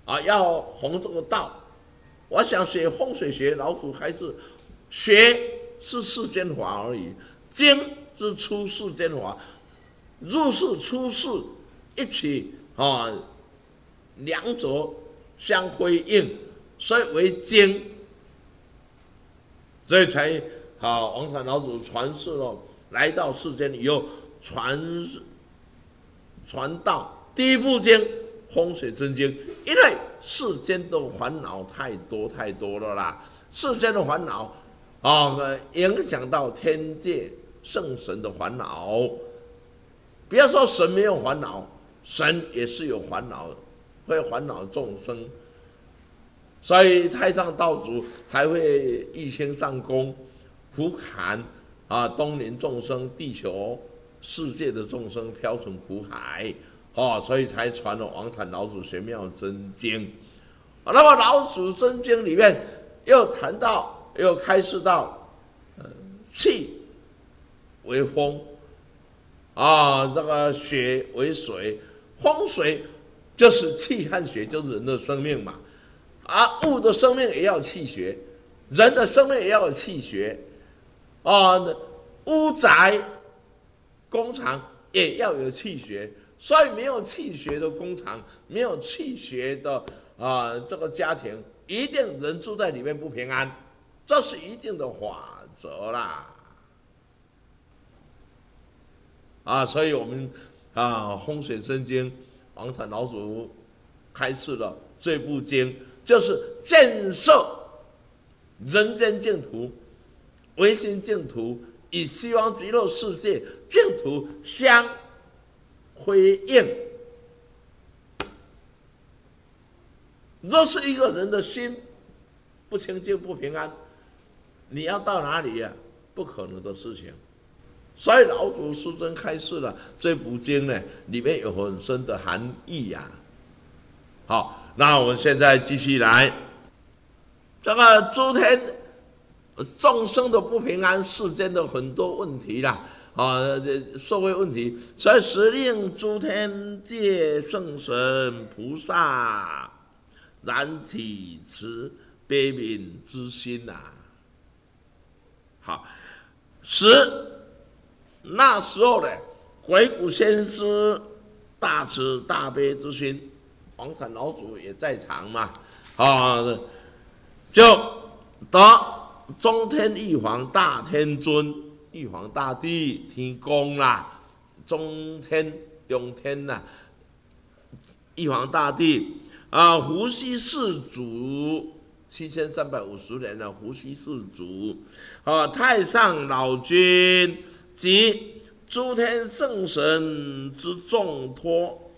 要弘这个道。我想学风水学，老祖还是学是世间法而已，经是出世间法，入世出世一起两者相辉映，所以为经，所以才王禅老祖传世了，来到世间以后传道第一部经《风水真经》，因为世间的烦恼太多了啦，世间的烦恼影响到天界圣神的烦恼。不要说神没有烦恼，神也是有烦恼的，会烦恼众生。所以太上道主才会一心上供，苦坎东临众生，地球世界的众生飘存苦海，所以才传了王禅老祖玄妙真经。那么老祖真经里面又开示到，气为风，这个血为水，风水就是气和血，就是人的生命嘛。物的生命也要气血，人的生命也要有气血。屋宅、工厂也要有气血，所以没有气血的工厂，没有气血的这个家庭，一定人住在里面不平安，这是一定的法则啦。所以我们风水真经，王禅老祖开示了这部经，就是建设人间净土、唯心净土，与西方极乐世界净土相辉映。若是一个人的心不清净、不平安，你要到哪里呀？不可能的事情。所以老祖师尊开示了这部经呢，里面有很深的含义呀。好，那我们现在继续来，这个诸天众生的不平安，世间的很多问题啦，社会问题，所以时令诸天界圣神菩萨燃起慈悲悯之心呐。好，那时候呢，鬼谷先师大慈大悲之心，王禅老祖也在场嘛，就得中天玉皇大天尊、玉皇大帝天公啦，中天呐，玉皇大帝伏羲氏祖7350年的伏羲氏祖，太上老君及诸天圣神之重托，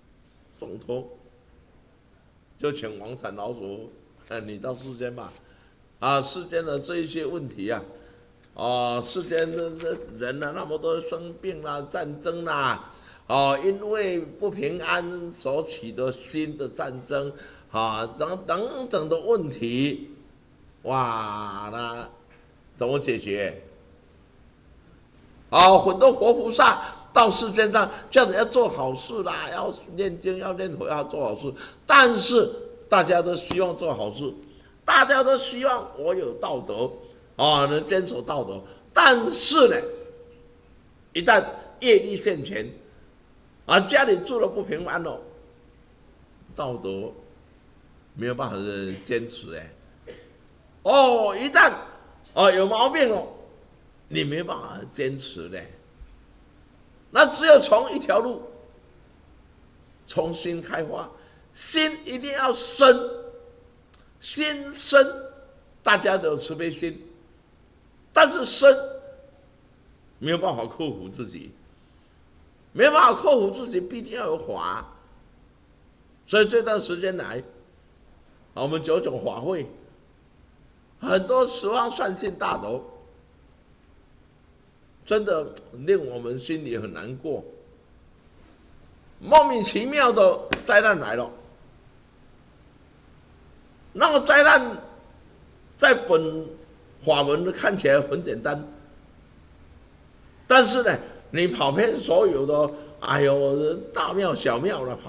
就请王禅老祖，你到世间吧，世间的这一些问题世间的人那么多生病啦、战争啦，因为不平安所起的新的战争，等等的问题，那怎么解决？很多活菩萨到世间上叫人要做好事啦，要念经、要念佛、要做好事，但是大家都希望做好事，大家都希望我有道德能坚守道德，但是呢，一旦业力现前，家里住了不平安了，道德没有办法坚持一旦有毛病了，你没办法坚持嘞，那只有从一条路重新开发，心一定要深，心深，大家都有慈悲心，但是深没有办法克服自己，没有办法克服自己，必定要有法。所以这段时间来，我们9种法会，很多十方善信大德，真的令我们心里很难过。莫名其妙的灾难来了，那个灾难在本法文看起来很简单，但是呢，你跑遍所有的大庙小庙了，